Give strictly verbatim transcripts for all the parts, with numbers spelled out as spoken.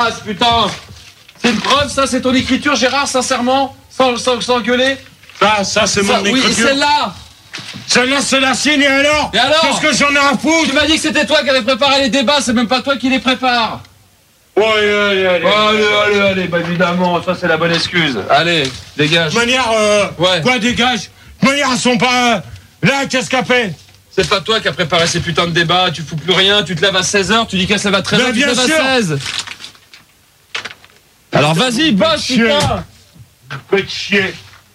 dégueulasse, putain. C'est une preuve, ça, c'est ton écriture, Gérard, sincèrement, sans, sans, sans gueuler. Ça, ça, c'est mon écriture. Oui, et celle-là. Celle-là, c'est la sienne, et alors Et alors qu'est-ce que j'en ai à foutre? Tu m'as dit que c'était toi qui avais préparé les débats, c'est même pas toi qui les prépare. Ouais, allez, allez. Allez, allez, allez, bah évidemment, ça c'est la bonne excuse. Allez, dégage. De manière, euh, Ouais. quoi, dégage? De manière, elles sont pas... Là, qu'est-ce qu'elle fait? C'est pas toi qui as préparé ces putains de débats, tu fous plus rien, tu te lèves à seize heures, tu dis qu'elle se lève à treize heures, tu te bien lèves sûr. à seize. Alors vas-y, bosse, putain. Faites chier.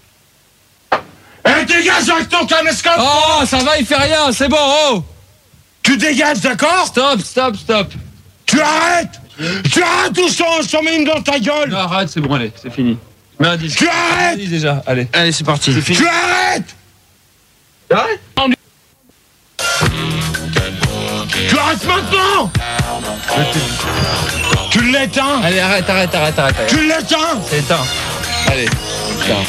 Eh, dégage avec ton caméscope. Oh, ça va, il fait rien, c'est bon, oh. Tu dégages, d'accord? Stop, stop, stop. Tu arrêtes. Tu arrêtes ou je t'en mets une dans ta gueule. Non, arrête, c'est bon, allez, c'est fini. Mets un disque. Tu arrêtes. Dis déjà, allez. Allez, c'est parti. C'est fini. Tu arrêtes. Arrête. Tu arrêtes maintenant. Tu l'éteins. Allez, arrête, arrête, arrête, arrête. arrête. Tu l'éteins. C'est éteint. Allez. Putain.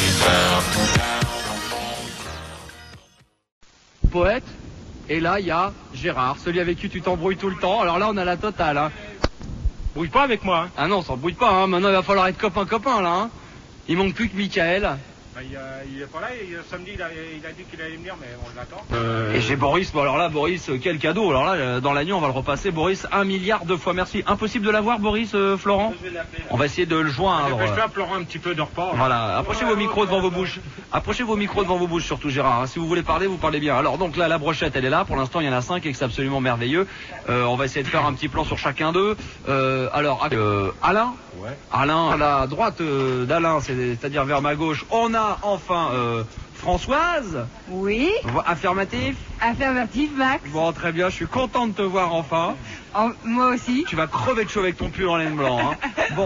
Poète, et là il y a Gérard, celui avec qui tu t'embrouilles tout le temps. Alors là on a la totale, hein. Brouille pas avec moi. Hein. Ah non, on s'embrouille pas, hein. Maintenant il va falloir être copain copain là, hein. Il manque plus que Michael. Bah, il, euh, il est pas là, il, samedi il a, il a dit qu'il allait venir, mais on l'attend. Euh... Et j'ai Boris, bon alors là Boris, quel cadeau. Alors là dans la nuit on va le repasser, Boris, un milliard de fois merci. Impossible de l'avoir Boris, euh, Florent. Je vais l'appeler. On va essayer de le joindre. Je vais Florent un petit peu de repas. Voilà, approchez vos micros devant vos bouches. Approchez vos micros devant vos bouches surtout Gérard, hein. Si vous voulez parler, vous parlez bien. Alors donc là la brochette elle est là, pour l'instant il y en a cinq et que c'est absolument merveilleux. Euh, on va essayer de faire un petit plan sur chacun d'eux. Euh, alors euh, Alain, Ouais. Alain, à la droite euh, d'Alain, c'est- c'est-à-dire vers ma gauche, on a enfin euh, Françoise. Oui, Vo- Affirmatif. affirmatif, Max. Bon très bien, je suis content de te voir enfin. En- moi aussi. Tu vas crever de chaud avec ton pull en laine blanc. Hein. Bon.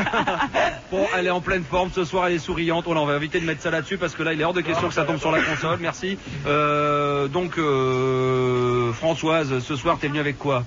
Bon, elle est en pleine forme. Ce soir, elle est souriante. Voilà, on va éviter de mettre ça là-dessus parce que là, il est hors de question que ça tombe sur la console. Merci. Euh, donc, euh, Françoise, ce soir, t'es venue avec quoi?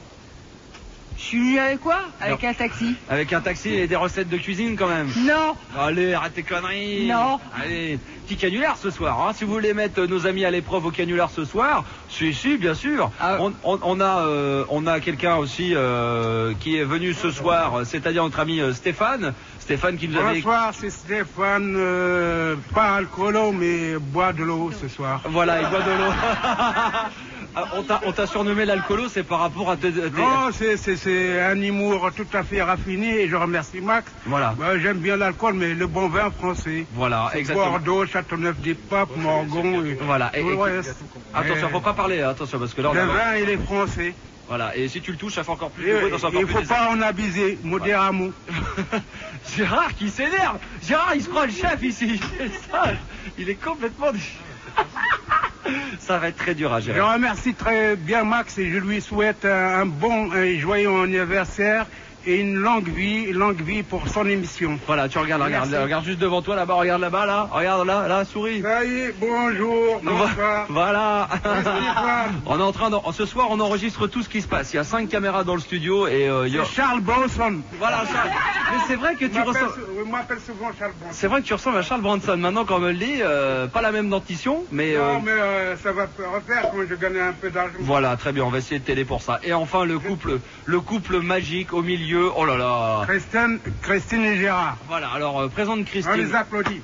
Je suis venu avec quoi? Avec un taxi. Avec un taxi et des recettes de cuisine quand même. Non. Allez, arrête tes conneries. Non. Allez, petit canular ce soir. Hein. Si vous voulez mettre nos amis à l'épreuve au canular ce soir, si, si, bien sûr. Ah. On, on- on a, euh, on a quelqu'un aussi euh, qui est venu ce soir, c'est-à-dire notre ami euh, Stéphane. Stéphane qui nous avait... Bonsoir, c'est Stéphane, euh, pas alcoolo, mais bois de l'eau ce soir. Voilà, il boit de l'eau. Ah, on t'a- on t'a surnommé l'alcoolo, c'est par rapport à tes... tes- Non, c'est- c'est c'est un humour tout à fait raffiné et je remercie Max. Voilà. Bah, j'aime bien l'alcool, mais le bon vin français. Voilà, exactement. Bordeaux, Châteauneuf-des-Papes, Morgon et Voilà, et- tout le et- reste. Attention, Et faut pas parler, hein, attention, parce que là on le a... vin, il est français. Voilà, et si tu le touches, ça fait encore plus Et de bruit, ça fait encore il plus faut des- pas en abuser, modérément. Gérard qui s'énerve. Gérard, il se croit le chef ici. C'est ça, il est complètement... Ça va être très dur à Je gérer. remercie très bien Max et je lui souhaite un, un bon et joyeux anniversaire et une longue vie, longue vie pour son émission. Voilà, tu regardes, regarde, Merci. regarde juste devant toi là-bas, regarde là-bas, là, regarde là, là, souris. Ça y est, bonjour, bonsoir. Voilà. Stéphane. On est en train de... Ce soir, on enregistre tout ce qui se passe. Il y a cinq caméras dans le studio et euh, il y a... C'est Charles Bronson. Voilà, Charles. Mais c'est vrai que tu Je m'appelle ressembles... sou- On m'appelle souvent Charles Bronson. C'est vrai que tu ressembles à Charles Bronson. Maintenant, quand on me le dit, euh, pas la même dentition, mais... euh, Non, mais euh, ça va refaire quand je gagne un peu d'argent. Voilà, très bien, on va essayer de t'aider pour ça. Et enfin, le couple, le couple magique au milieu. Oh là là. Christine, Christine et Gérard. Voilà, alors euh, présente On les Christine. applaudit.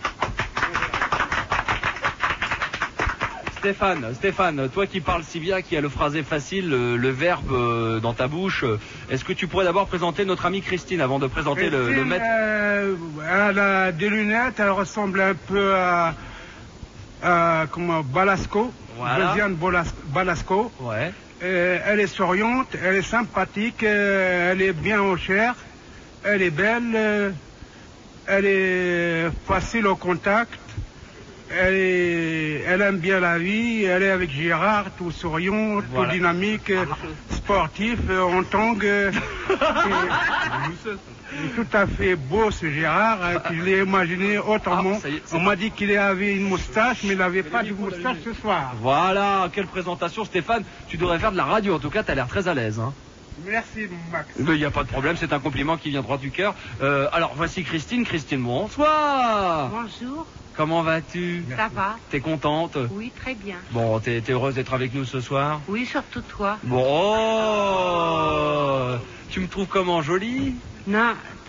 Stéphane, Stéphane, toi qui parles si bien, qui a le phrasé facile, le, le verbe euh, dans ta bouche, euh, est-ce que tu pourrais d'abord présenter notre amie Christine avant de présenter le, le Christine, maître? euh, elle a des lunettes, elle ressemble un peu à, à comment, Balasco. Voilà. Josiane Bolas- Balasco. Ouais. Euh, elle est souriante, elle est sympathique, euh, elle est bien en chair, elle est belle, euh, elle est facile au contact, elle, est, elle aime bien la vie, elle est avec Gérard, tout souriant, Voilà. tout dynamique, euh, sportif, euh, en tangue. euh, et- il est tout à fait beau ce Gérard, euh, que je l'ai imaginé autrement. Ah, ça y est, c'est On m'a dit qu'il avait une moustache, mais il n'avait pas de moustache ce soir. Voilà, quelle présentation Stéphane. Tu devrais faire de la radio, en tout cas, tu as l'air très à l'aise. Hein. Merci Max. Il n'y a pas de problème, c'est un compliment qui vient droit du cœur. Euh, alors voici Christine. Christine, bonsoir. Bonjour, Comment vas-tu? ça va? T'es contente? Oui, très bien. Bon, t'es t'es heureuse d'être avec nous ce soir? Oui, surtout toi. Bon, oh, tu me trouves comment, jolie? Non,